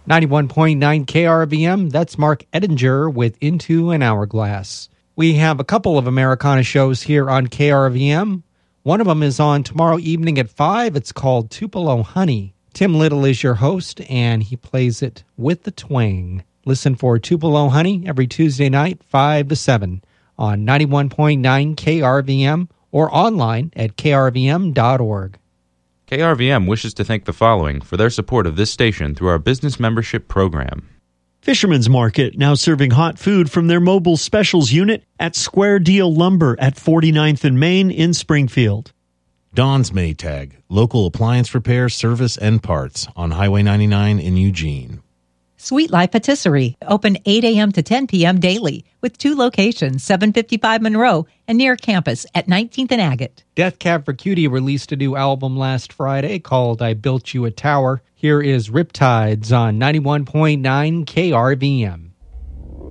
91.9 KRVM, that's Mark Edinger with Into an Hourglass. We have a couple of Americana shows here on KRVM. One of them is on tomorrow evening at 5. It's called Tupelo Honey. Tim Little is your host, and he plays it with the twang. Listen for Tupelo Honey every Tuesday night, 5 to 7, on 91.9 KRVM or online at krvm.org. KRVM wishes to thank the following for their support of this station through our business membership program. Fisherman's Market, now serving hot food from their mobile specials unit at Square Deal Lumber at 49th and Main in Springfield. Dawn's Maytag, local appliance repair, service, and parts on Highway 99 in Eugene. Sweet Life Patisserie, open 8 a.m. to 10 p.m. daily, with 2 locations, 755 Monroe and near campus at 19th and Agate. Death Cab for Cutie released a new album last Friday called I Built You a Tower. Here is Riptides on 91.9 KRVM.